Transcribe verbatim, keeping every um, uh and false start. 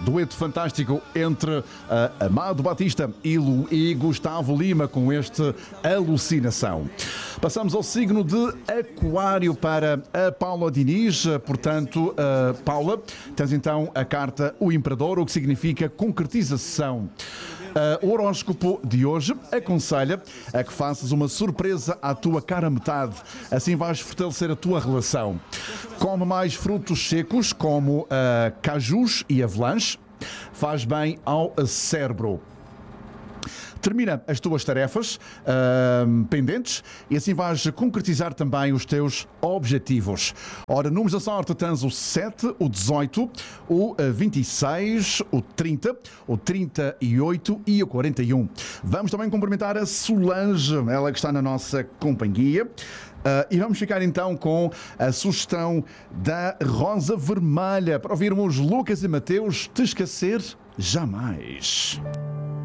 dueto fantástico entre uh, Amado Batista e, Lu, e Gustavo Lima com este Alucinação. Passamos ao signo de Aquário para a Paula Diniz. Portanto, uh, Paula, tens então a carta O Imperador, o que significa concretização. Uh, o horóscopo de hoje aconselha a que faças uma surpresa à tua cara metade. Assim vais fortalecer a tua relação. Come mais frutos secos, como uh, cajus e avelãs. Faz bem ao cérebro. Termina as tuas tarefas uh, pendentes e assim vais concretizar também os teus objetivos. Ora, números da sorte tens o sete, o dezoito, o vinte e seis, o trinta, o trinta e oito e o quarenta e um. Vamos também cumprimentar a Solange, ela que está na nossa companhia. Uh, e vamos ficar então com a sugestão da Rosa Vermelha para ouvirmos Lucas e Mateus, Te Esquecer Jamais.